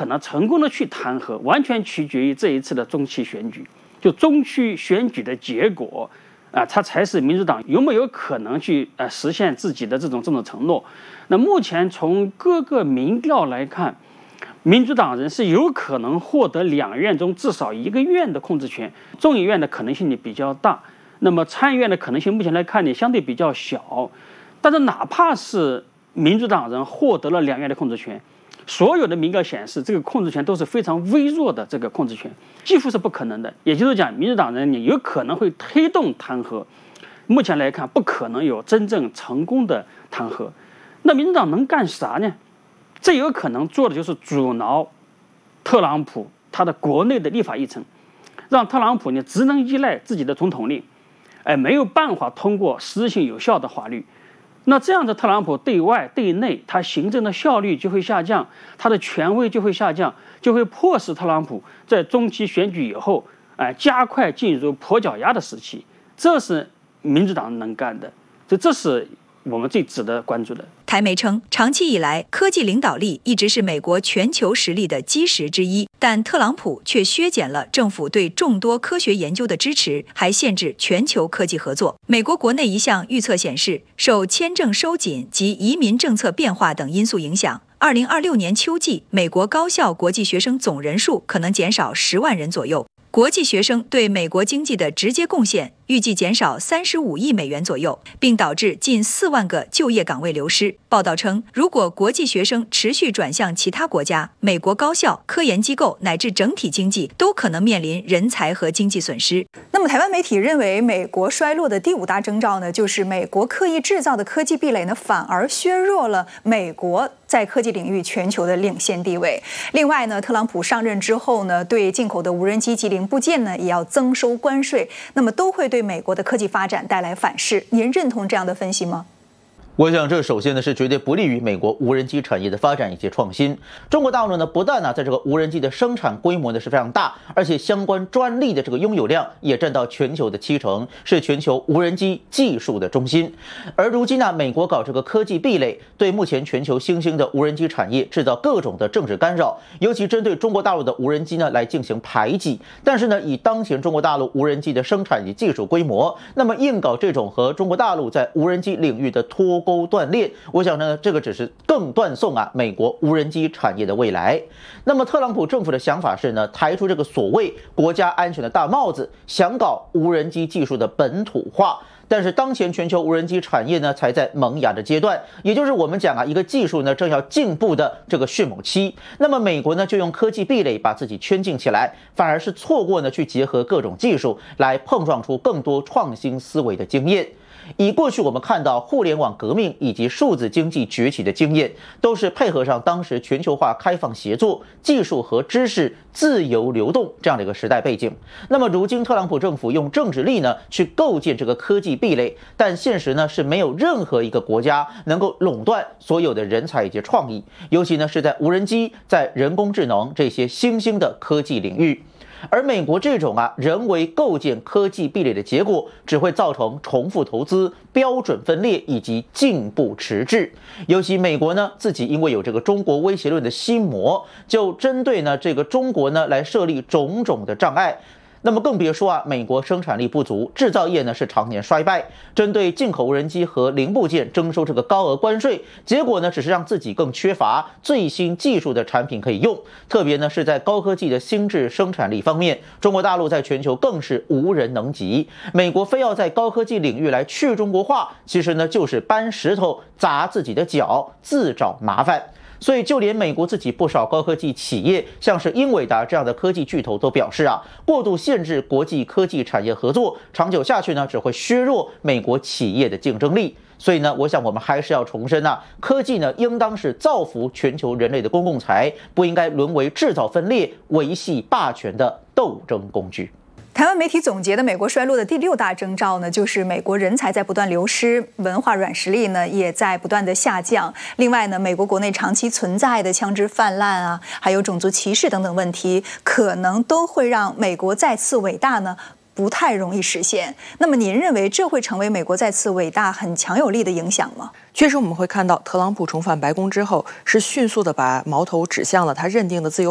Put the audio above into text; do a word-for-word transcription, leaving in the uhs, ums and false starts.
可能成功的去弹劾，完全取决于这一次的中期选举。就中期选举的结果啊，它才是民主党有没有可能去呃实现自己的这种政治承诺。那目前从各个民调来看，民主党人是有可能获得两院中至少一个院的控制权，众议院的可能性呢比较大，那么参议院的可能性目前来看呢相对比较小。但是哪怕是民主党人获得了两院的控制权，所有的民调显示这个控制权都是非常微弱的，这个控制权几乎是不可能的。也就是讲，民主党人也有可能会推动弹劾，目前来看不可能有真正成功的弹劾。那民主党能干啥呢？最有可能做的就是阻挠特朗普他的国内的立法议程，让特朗普呢只能依赖自己的总统令，哎，没有办法通过实质性有效的法律。那这样的特朗普对外对内，他行政的效率就会下降，他的权威就会下降，就会迫使特朗普在中期选举以后，哎，加快进入跛脚鸭的时期。这是民主党能干的，所以这是我们最值得关注的。 台媒称，长期以来，科技领导力一直是美国全球实力的基石之一，但特朗普却削减了政府对众多科学研究的支持，还限制全球科技合作。美国国内一项预测显示，受签证收紧及移民政策变化等因素影响，二零二六年秋季，美国高校国际学生总人数可能减少十万人左右。国际学生对美国经济的直接贡献预计减少三十五亿美元左右，并导致近四万个就业岗位流失。报道称，如果国际学生持续转向其他国家，美国高校、科研机构乃至整体经济都可能面临人才和经济损失。 那么，台湾媒体认为，美国衰落的第五大征兆呢，就是美国刻意制造的科技壁垒呢，反而削弱了美国在科技领域全球的领先地位。另外呢，特朗普上任之后呢，对进口的无人机及零部件呢，也要增收关税，那么都会对美国的科技发展带来反噬。您认同这样的分析吗？ 我想，这首先呢是绝对不利于美国无人机产业的发展以及创新。中国大陆呢，不但呢在这个无人机的生产规模呢是非常大，而且相关专利的这个拥有量也占到全球的七成，是全球无人机技术的中心。而如今呢，美国搞这个科技壁垒，对目前全球新兴的无人机产业制造各种的政治干扰，尤其针对中国大陆的无人机呢来进行排挤。但是呢，以当前中国大陆无人机的生产及技术规模，那么硬搞这种和中国大陆在无人机领域的脱钩断裂，我想呢，这个只是更断送啊美国无人机产业的未来。那么，特朗普政府的想法是呢，抬出这个所谓国家安全的大帽子，想搞无人机技术的本土化。但是当前全球无人机产业呢，才在萌芽的阶段，也就是我们讲啊，一个技术呢正要进步的这个迅猛期。那么美国呢，就用科技壁垒把自己圈禁起来，反而是错过呢去结合各种技术来碰撞出更多创新思维的经验。以过去我们看到互联网革命以及数字经济崛起的经验，都是配合上当时全球化开放协作、技术和知识自由流动这样的一个时代背景。那么如今特朗普政府用政治力呢去构建这个科技壁垒，但现实呢是没有任何一个国家能够垄断所有的人才以及创意，尤其呢是在无人机、在人工智能这些新兴的科技领域。而美国这种啊人为构建科技壁垒的结果，只会造成重复投资、标准分裂以及进步迟滞。尤其美国呢自己因为有这个中国威胁论的心魔，就针对呢这个中国呢来设立种种的障碍。那么更别说啊，美国生产力不足，制造业呢是常年衰败，针对进口无人机和零部件征收这个高额关税，结果呢只是让自己更缺乏最新技术的产品可以用。特别呢是在高科技的心智生产力方面，中国大陆在全球更是无人能及。美国非要在高科技领域来去中国化，其实呢就是搬石头砸自己的脚，自找麻烦。所以，就连美国自己不少高科技企业，像是英伟达这样的科技巨头都表示啊，过度限制国际科技产业合作，长久下去呢，只会削弱美国企业的竞争力。所以呢，我想我们还是要重申啊，科技呢，应当是造福全球人类的公共财，不应该沦为制造分裂、维系霸权的斗争工具。 台湾媒体总结的美国衰落的第六大征兆呢，就是美国人才在不断流失，文化软实力呢也在不断的下降。另外呢，美国国内长期存在的枪支泛滥啊，还有种族歧视等等问题，可能都会让美国再次伟大呢不太容易实现。那么您认为这会成为美国再次伟大很强有力的影响吗？ 确实，我们会看到特朗普重返白宫之后，是迅速的把矛头指向了他认定的自由